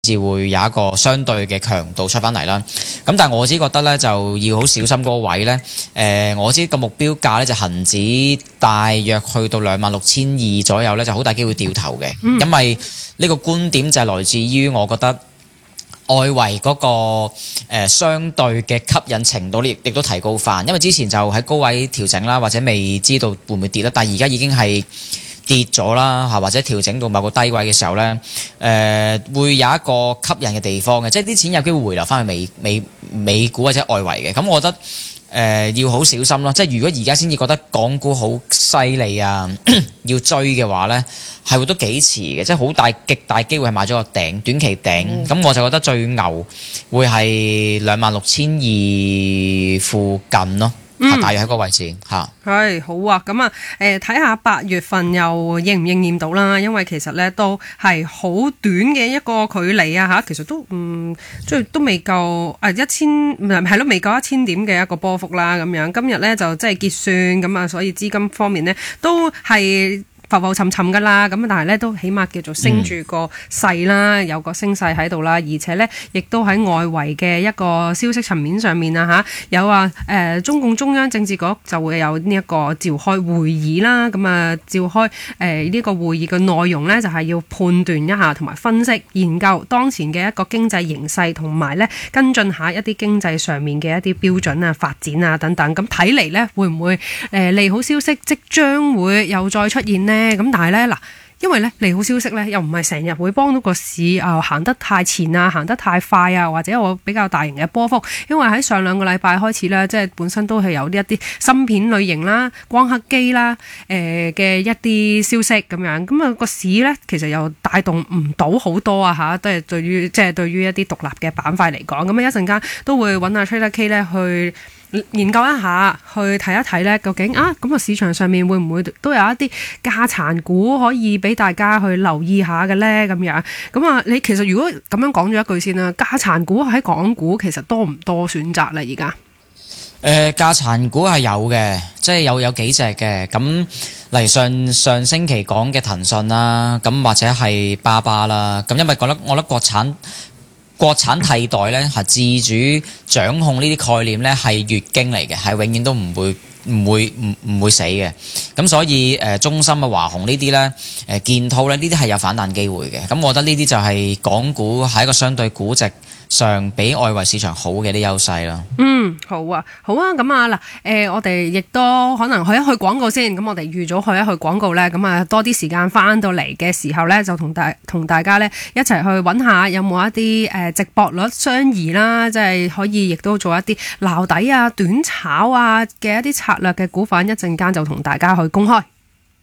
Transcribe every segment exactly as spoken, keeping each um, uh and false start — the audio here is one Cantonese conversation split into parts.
至會有一個相對嘅強度出翻嚟啦。咁但係我自己覺得咧，就要好小心嗰個位咧。誒、呃，我知個目標價咧就恒指大約去到兩萬六千二左右咧，就好大機會掉頭嘅。嗯、因為呢個觀點就係來自於我覺得外圍嗰、那個誒、呃、相對嘅吸引程度亦亦都提高翻。因為之前就喺高位調整啦，或者未知道會唔會跌啦，但係而家已經係跌咗啦，嚇或者調整到某個低位嘅時候咧，誒、呃、會有一個吸引嘅地方嘅，即係啲錢有機會回流翻去美美美股或者外圍嘅。咁我覺得誒、呃、要好小心咯。即係如果而家先至覺得港股好犀利啊，要追嘅話咧，係會都幾遲嘅，即係好大極大機會係買咗個頂短期頂。咁、嗯、我就覺得最牛會係兩萬六千二附近咯。嗯、大約喺個位置嚇， 係好啊！咁啊，誒睇下八月份又應唔應驗到啦？因為其實咧都係好短嘅一個距離啊嚇，其實都嗯即係都未夠啊一千唔係係咯，未夠一千點嘅一個波幅啦咁樣。今日咧就即係結算咁啊，所以資金方面咧都係浮浮沉沉噶啦，咁但係咧都起碼叫做升住個勢啦，嗯、有個升勢喺度啦，而且咧亦都喺外圍嘅一個消息層面上面啊嚇，有話誒、呃、中共中央政治局就會有呢一個召開會議啦，咁啊召開誒呢、呃這個會議嘅內容咧就係、是、要判斷一下同埋分析研究當前嘅一個經濟形勢，同埋咧跟進下一啲經濟上面嘅一啲標準啊、發展啊等等，咁睇嚟咧會唔會誒、呃、利好消息即將會又再出現呢？咁但係咧嗱，因為咧利好消息咧又唔係成日會幫到個市啊、呃、行得太前啊，行得太快啊，或者有比較大型嘅波幅。因為喺上兩個禮拜開始咧，即係本身都係有呢一啲芯片類型啦、光刻機啦誒嘅一啲消息咁樣，咁啊個市咧其實又帶動唔到好多啊嚇，都係對於即係對於一啲獨立嘅板塊嚟講，咁啊一陣間都會揾阿 Trader K 咧去研究一下，去睇一睇咧，究竟啊咁個市場上面會唔會都有一啲價殘股可以俾大家去留意下嘅咧？咁樣咁啊，你其實如果咁樣講咗一句先啦，價殘股喺港股其實多唔多選擇咧？而家誒價殘股係有嘅，即係有有幾隻嘅。咁例如上上星期講嘅騰訊啦，咁或者係巴巴啦。咁因為覺得我覺得國產國產替代咧係自主掌控呢啲概念咧係月經嚟嘅，係永遠都唔會唔會唔唔會死嘅。咁所以誒、呃、中芯啊、華虹呢啲咧誒建滔咧呢啲係有反彈機會嘅。咁我覺得呢啲就係港股喺一個相對估值上比外圍市場好嘅啲優勢啦。 嗯，好啊，好啊，咁啊嗱，誒、呃，我哋亦都可能去一去廣告先，咁我哋預咗去一去廣告咧，咁啊多啲時間翻到嚟嘅時候咧，就同大同大家咧一齊去揾下有冇一啲誒、呃、值博率相宜啦，即係可以亦都做一啲撈底啊、短炒啊嘅一啲策略嘅股份，一陣間就同大家去公開。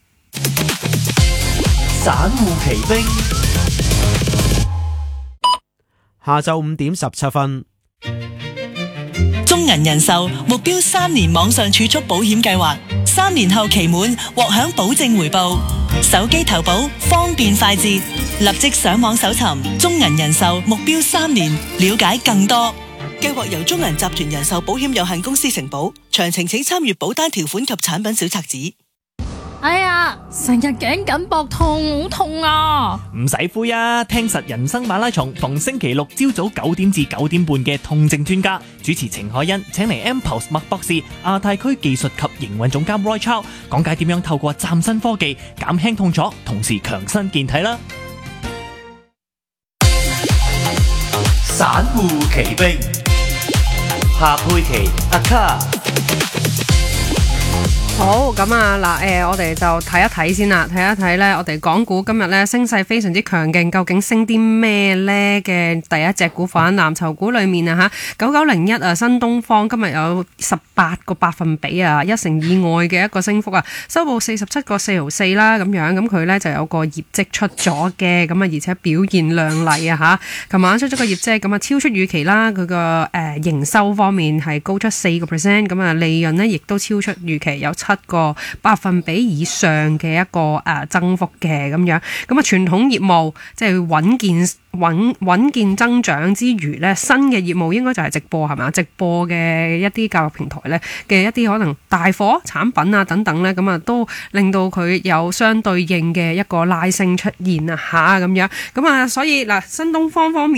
散戶奇兵， 下晝五點十七分。 中銀人壽目標三年網上儲蓄保險計劃，三年後期滿獲享保證回報，手機投保方便快捷，立即上網搜尋中銀人壽目標三年，了解更多。計劃由中銀集團人壽保險有限公司承保，詳情請參閱保單條款及產品小冊子。 哎呀，成日頸緊膊痛，好痛啊！ 唔使灰啊，聽實人生馬拉松，逢星期六朝早九點至九點半嘅痛症專家主持程海欣，請嚟 M-Pulse 麥博士、亞太區技術及營運總監 Roy Chow 講解點樣透過嶄新科技減輕痛楚，同時強身健體啦。 散戶奇兵，夏佩琪阿卡。 好咁啊嗱，誒、呃，我哋就睇一睇先啦，睇一睇咧，我哋港股今日咧升勢非常之強勁，究竟升啲咩咧？嘅第一隻股份藍籌股裏面啊吓，九九零一啊，新東方今日有十八個百分比啊，一成以外嘅一個升幅啊，收報四十七個四毫四啦，咁樣咁佢咧就有個業績出咗嘅，咁啊而且表現亮麗啊吓，琴晚出咗個業績，咁啊超出預期啦，佢個誒營收方面係高出四個 percent，咁啊利潤呢亦都超出預期，有七個百分比以上嘅一個誒、呃、增幅嘅咁樣。咁啊，傳統業務即係穩健穩穩健增長之餘咧，新嘅業務應該就係直播係咪？直播嘅一啲教育平台咧嘅一啲可能大貨產品啊等等咧，咁啊都令到佢有相對應嘅一個拉升出現啊嚇咁樣。咁啊，所以嗱，新東方方面。